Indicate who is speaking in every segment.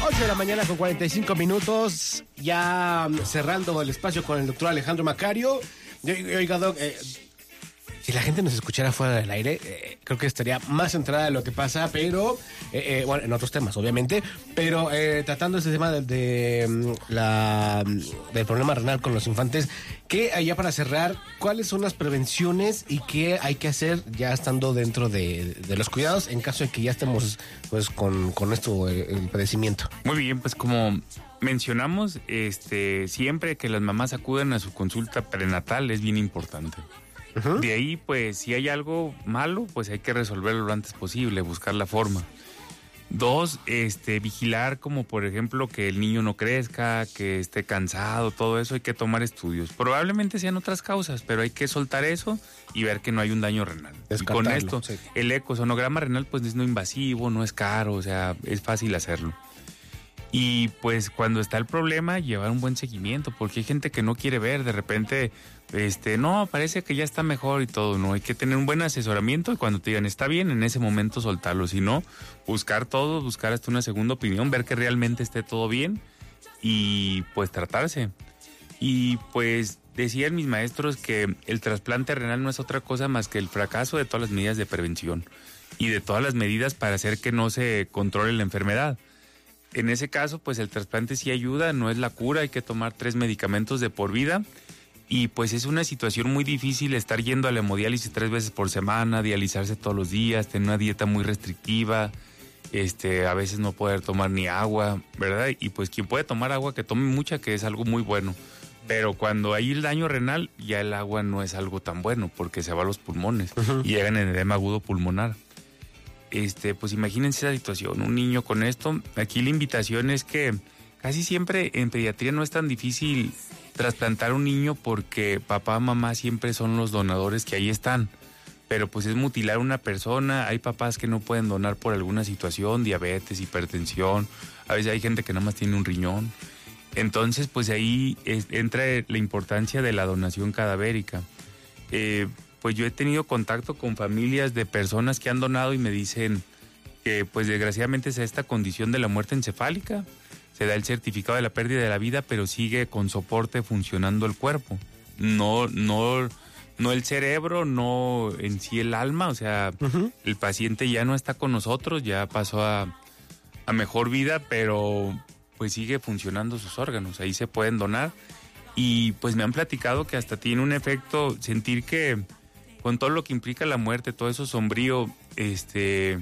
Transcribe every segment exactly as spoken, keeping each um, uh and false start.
Speaker 1: ocho de la mañana con cuarenta y cinco minutos, ya cerrando el espacio con el doctor Alejandro Macario. Oiga, doc, eh, si la gente nos escuchara fuera del aire, eh, creo que estaría más enterada de lo que pasa, pero, eh, eh, bueno, en otros temas, obviamente, pero eh, tratando este tema de, de la del problema renal con los infantes, que allá para cerrar, ¿cuáles son las prevenciones y qué hay que hacer ya estando dentro de, de los cuidados en caso de que ya estemos pues con, con esto, el, el padecimiento?
Speaker 2: Muy bien, pues como mencionamos, este siempre que las mamás acudan a su consulta prenatal es bien importante. Uh-huh. De ahí, pues, si hay algo malo, pues hay que resolverlo lo antes posible, buscar la forma. Dos, este, vigilar como, por ejemplo, que el niño no crezca, que esté cansado, todo eso, hay que tomar estudios. Probablemente sean otras causas, pero hay que soltar eso y ver que no hay un daño renal. Y con esto, sí. El ecosonograma renal, pues, es no invasivo, no es caro, o sea, es fácil hacerlo. Y pues cuando está el problema, llevar un buen seguimiento, porque hay gente que no quiere ver, de repente, este, no, parece que ya está mejor y todo, ¿no? Hay que tener un buen asesoramiento y cuando te digan está bien, en ese momento soltarlo, si no, buscar todo, buscar hasta una segunda opinión, ver que realmente esté todo bien y pues tratarse. Y pues decían mis maestros que el trasplante renal no es otra cosa más que el fracaso de todas las medidas de prevención y de todas las medidas para hacer que no se controle la enfermedad. En ese caso, pues el trasplante sí ayuda, no es la cura, hay que tomar tres medicamentos de por vida y pues es una situación muy difícil estar yendo a la hemodiálisis tres veces por semana, dializarse todos los días, tener una dieta muy restrictiva, este, a veces no poder tomar ni agua, ¿verdad? Y pues quien puede tomar agua, que tome mucha, que es algo muy bueno. Pero cuando hay el daño renal, ya el agua no es algo tan bueno porque se va a los pulmones uh-huh. y llegan en edema agudo pulmonar. Este, pues imagínense esa situación, un niño con esto. Aquí la invitación es que casi siempre en pediatría no es tan difícil trasplantar un niño porque papá, mamá siempre son los donadores que ahí están. Pero pues es mutilar a una persona, hay papás que no pueden donar por alguna situación, diabetes, hipertensión, a veces hay gente que nada más tiene un riñón. Entonces pues ahí es, entra la importancia de la donación cadavérica. Eh, Pues yo he tenido contacto con familias de personas que han donado y me dicen que pues desgraciadamente es esta condición de la muerte encefálica, se da el certificado de la pérdida de la vida, pero sigue con soporte funcionando el cuerpo. No, no, no el cerebro, no en sí el alma, o sea, uh-huh. el paciente ya no está con nosotros, ya pasó a, a mejor vida, pero pues sigue funcionando sus órganos, ahí se pueden donar. Y pues me han platicado que hasta tiene un efecto, sentir que con todo lo que implica la muerte, todo eso sombrío, este,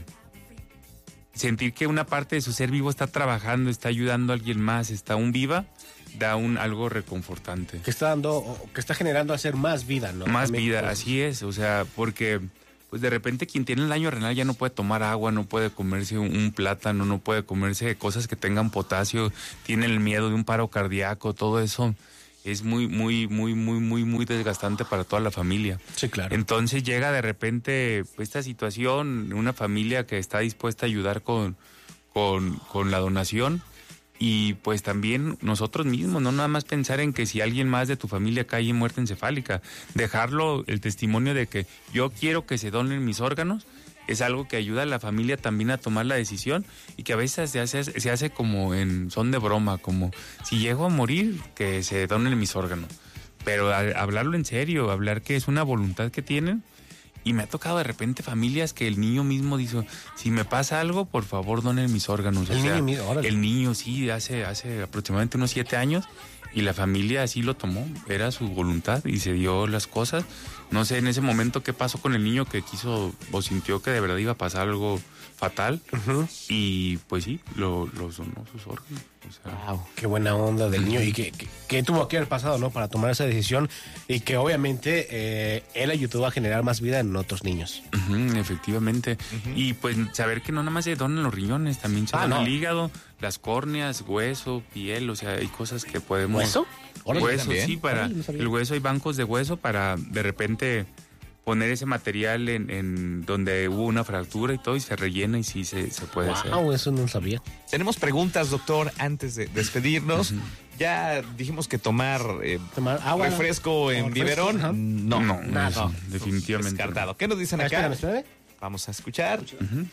Speaker 2: sentir que una parte de su ser vivo está trabajando, está ayudando a alguien más, está aún viva, da un algo reconfortante.
Speaker 1: Que está dando, que está generando hacer más vida, ¿no?
Speaker 2: Más
Speaker 1: También,
Speaker 2: vida,
Speaker 1: pues.
Speaker 2: Así es, o sea, porque pues de repente quien tiene el daño renal ya no puede tomar agua, no puede comerse un, un plátano, no puede comerse cosas que tengan potasio, tiene el miedo de un paro cardíaco, todo eso. Es muy, muy, muy, muy, muy, muy desgastante para toda la familia.
Speaker 1: Sí, claro.
Speaker 2: Entonces llega de repente esta situación, una familia que está dispuesta a ayudar con, con, con la donación y pues también nosotros mismos, no nada más pensar en que si alguien más de tu familia cae en muerte encefálica, dejarlo el testimonio de que yo quiero que se donen mis órganos, es algo que ayuda a la familia también a tomar la decisión y que a veces se hace, se hace como en son de broma, como si llego a morir, que se donen mis órganos. Pero a, hablarlo en serio, hablar que es una voluntad que tienen. Y me ha tocado de repente familias que el niño mismo dice, si me pasa algo, por favor donen mis órganos.
Speaker 1: El
Speaker 2: o sea,
Speaker 1: niño mismo, órale.
Speaker 2: El niño sí, hace, hace aproximadamente unos siete años. Y la familia así lo tomó, era su voluntad y se dio las cosas. No sé en ese momento qué pasó con el niño que quiso o sintió que de verdad iba a pasar algo fatal. Uh-huh. Y pues sí, lo, lo donó sus órganos. O sea,
Speaker 1: wow, qué buena onda del uh-huh. niño y que, que, que tuvo que haber pasado, ¿no? Para tomar esa decisión y que obviamente eh, él ayudó a generar más vida en otros niños.
Speaker 2: Uh-huh, efectivamente. Uh-huh. Y pues saber que no nada más se donan los riñones, también se ah, dona no. el hígado, las córneas, hueso, piel, o sea, hay cosas que podemos...
Speaker 1: ¿Hueso?
Speaker 2: Hueso, también. Sí, para Ay, no el hueso hay bancos de hueso para de repente poner ese material en, en donde hubo una fractura y todo y se rellena y sí se, se puede
Speaker 1: wow,
Speaker 2: hacer.
Speaker 1: Ah, eso no sabía.
Speaker 3: Tenemos preguntas, doctor, antes de despedirnos. Uh-huh. Ya dijimos que tomar, eh,
Speaker 1: tomar agua,
Speaker 3: refresco en biberón.
Speaker 2: Uh-huh. No, no, no, no, definitivamente.
Speaker 3: Descartado. ¿Qué nos dicen acá?
Speaker 1: Espérame, espérame.
Speaker 3: Vamos a escuchar.
Speaker 2: Uh-huh.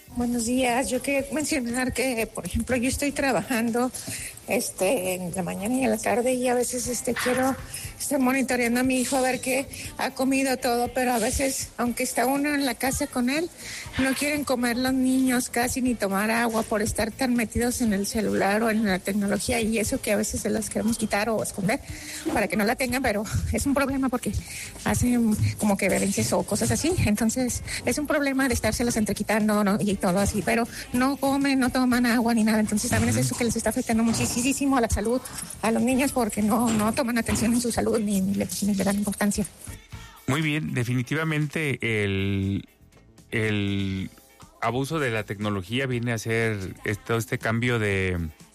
Speaker 4: Buenos días. Yo quería mencionar que, por ejemplo, yo estoy trabajando este, en la mañana y en la tarde y a veces este, quiero estar monitoreando a mi hijo a ver qué ha comido todo, pero a veces, aunque está uno en la casa con él, no quieren comer los niños casi ni tomar agua por estar tan metidos en el celular o en la tecnología y eso que a veces se las queremos quitar o esconder para que no la tengan, pero es un problema porque hacen como que berrinches o cosas así. Entonces, es un problema de estárselas entrequitando, ¿no? Y todo así, pero no comen, no toman agua ni nada. Entonces, también uh-huh. es eso que les está afectando muchísimo a la salud a los niños porque no, no toman atención en su salud ni, ni, le, ni le dan importancia.
Speaker 2: Muy bien, definitivamente el, el abuso de la tecnología viene a ser todo este cambio de...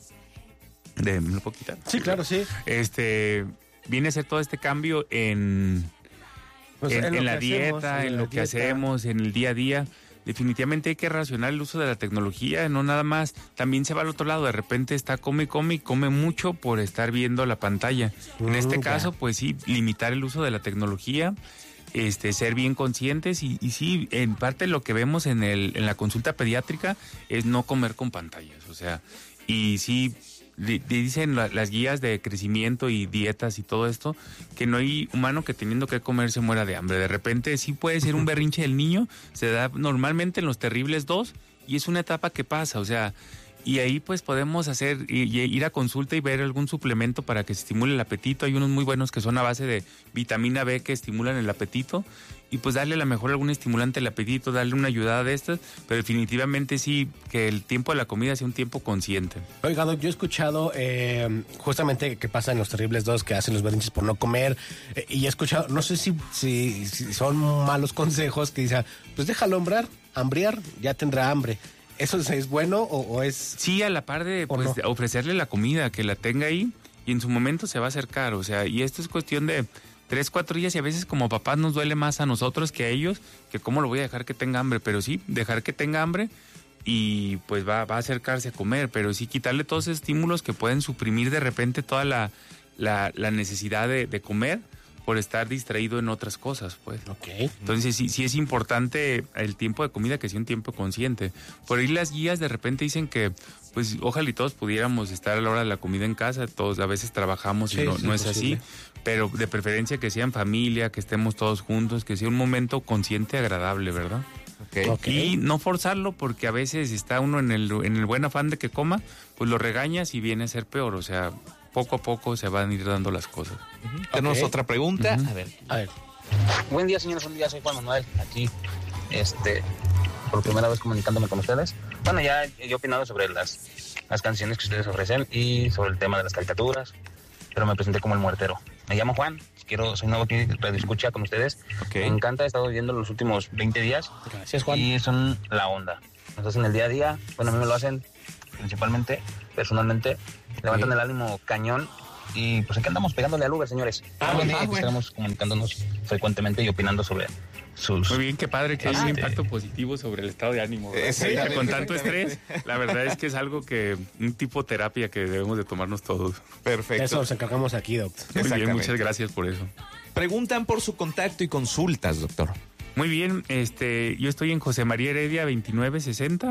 Speaker 2: de ¿me lo puedo quitar?
Speaker 1: Sí, claro, sí.
Speaker 2: Este, viene a ser todo este cambio en, pues en, en, en la dieta, hacemos, en, en lo que dieta. hacemos, en el día a día. Definitivamente hay que racionar el uso de la tecnología, no nada más. También se va al otro lado, de repente está come, come y come mucho por estar viendo la pantalla. Mm, en este ya. caso, pues sí, limitar el uso de la tecnología, este, ser bien conscientes y, y sí, en parte lo que vemos en, el, en la consulta pediátrica es no comer con pantallas, o sea, y sí... Dicen las guías de crecimiento y dietas y todo esto, que no hay humano que teniendo que comer se muera de hambre. De repente sí puede ser un berrinche del niño, se da normalmente en los terribles dos y es una etapa que pasa, o sea, y ahí pues podemos hacer, ir a consulta y ver algún suplemento para que se estimule el apetito. Hay unos muy buenos que son a base de vitamina B que estimulan el apetito y pues darle a lo mejor algún estimulante al apetito, darle una ayudada de estas, pero definitivamente sí que el tiempo de la comida sea un tiempo consciente.
Speaker 1: Oiga, Doc, yo he escuchado eh, justamente que pasa en los terribles dos que hacen los berrinches por no comer eh, y he escuchado, no sé si, si, si son malos consejos que dicen, pues déjalo hambriar, hambriar, ya tendrá hambre. ¿Eso es bueno o, o es...?
Speaker 2: Sí, a la par de pues, no? ofrecerle la comida, que la tenga ahí y en su momento se va a acercar, o sea, y esto es cuestión de tres, cuatro días y a veces como papás nos duele más a nosotros que a ellos, que cómo lo voy a dejar que tenga hambre, pero sí, dejar que tenga hambre y pues va, va a acercarse a comer, pero sí quitarle todos esos estímulos que pueden suprimir de repente toda la, la, la necesidad de, de comer por estar distraído en otras cosas, pues.
Speaker 1: Okay.
Speaker 2: Entonces sí, sí es importante el tiempo de comida que sea un tiempo consciente. Por ahí las guías de repente dicen que, pues, ojalá y todos pudiéramos estar a la hora de la comida en casa, todos a veces trabajamos y sí, no, sí, no es posible. Así, pero de preferencia que sea en familia, que estemos todos juntos, que sea un momento consciente, agradable, ¿verdad? Okay. Okay. Y no forzarlo porque a veces está uno en el, en el buen afán de que coma, pues lo regañas y viene a ser peor, o sea... poco a poco se van a ir dando las cosas.
Speaker 3: Uh-huh. Okay. Tenemos otra pregunta. Uh-huh. A ver,
Speaker 1: a ver.
Speaker 5: Buen día, señores. Buen día, soy Juan Manuel. Aquí, este, por primera vez comunicándome con ustedes. Bueno, ya he opinado sobre las, las canciones que ustedes ofrecen y sobre el tema de las caricaturas, pero me presenté como el muertero. Me llamo Juan. Quiero, soy nuevo aquí, radio escucha con ustedes. Okay. Me encanta, he estado viendo los últimos veinte días.
Speaker 1: Gracias, Juan.
Speaker 5: Y son la onda. Nos hacen el día a día. Bueno, a mí me lo hacen principalmente, personalmente. Levantan el ánimo cañón y pues aquí andamos pegándole al Uber, señores.
Speaker 1: Ah, bueno, ah, bueno.
Speaker 5: Estamos comunicándonos frecuentemente y opinando sobre sus...
Speaker 2: Muy bien, qué padre que hay un impacto positivo sobre el estado de ánimo. Sí, con tanto estrés, la verdad es que es algo que, un tipo de terapia que debemos de tomarnos todos.
Speaker 3: Perfecto.
Speaker 1: Eso nos encargamos aquí, doctor.
Speaker 2: Muy bien, muchas gracias por eso.
Speaker 3: Preguntan por su contacto y consultas, doctor.
Speaker 2: Muy bien, este, yo estoy en José María Heredia veintinueve sesenta.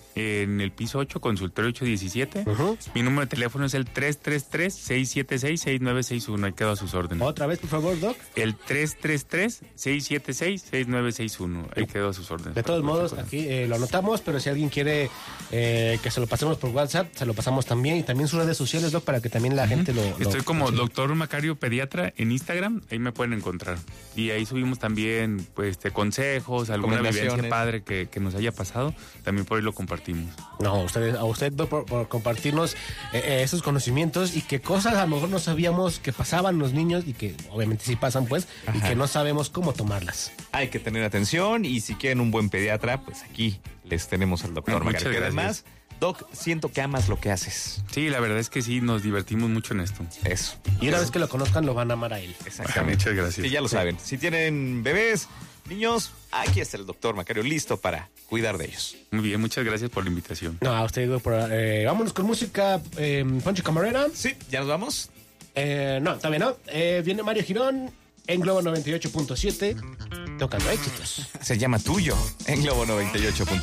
Speaker 2: En el piso ocho, consultorio ocho diecisiete. Uh-huh. Mi número de teléfono es el tres tres tres, seis siete seis, seis nueve seis uno. Ahí quedo a sus órdenes.
Speaker 1: Otra vez, por favor, Doc.
Speaker 2: El tres tres tres, seis siete seis, seis nueve seis uno. Ahí quedo a sus órdenes.
Speaker 1: De todos modos, aquí eh, lo anotamos, pero si alguien quiere eh, que se lo pasemos por WhatsApp, se lo pasamos también. Y también sus redes sociales, Doc, para que también la uh-huh. gente lo...
Speaker 2: Estoy
Speaker 1: lo,
Speaker 2: como
Speaker 1: lo
Speaker 2: doctor Macario Pediatra en Instagram. Ahí me pueden encontrar. Y ahí subimos también pues, este, consejos, alguna vivencia padre que, que nos haya pasado. También por ahí lo compartimos.
Speaker 1: No, ustedes, a usted por, por compartirnos eh, esos conocimientos y qué cosas a lo mejor no sabíamos que pasaban los niños y que obviamente sí pasan pues. Ajá. Y que no sabemos cómo tomarlas.
Speaker 3: Hay que tener atención y si quieren un buen pediatra, pues aquí les tenemos al doctor
Speaker 2: Muchas
Speaker 3: Macario.
Speaker 2: gracias.
Speaker 3: Además, Doc, siento que amas lo que haces.
Speaker 2: Sí, la verdad es que sí, nos divertimos mucho en esto.
Speaker 3: Eso.
Speaker 1: Y una vez que lo conozcan, lo van a amar a él.
Speaker 3: Exactamente.
Speaker 2: Muchas gracias.
Speaker 3: Y ya lo sí. saben. Si tienen bebés, niños, aquí está el doctor Macario listo para cuidar de ellos.
Speaker 2: Muy bien, muchas gracias por la invitación.
Speaker 1: No, a usted, por, eh, vámonos con música. Eh, Poncho Camarera.
Speaker 3: Sí, ¿ya nos vamos?
Speaker 1: Eh, no, también no. Eh, viene Mario Girón en Globo noventa y ocho punto siete, tocando éxitos.
Speaker 3: Se llama Tuyo en Globo noventa y ocho punto siete.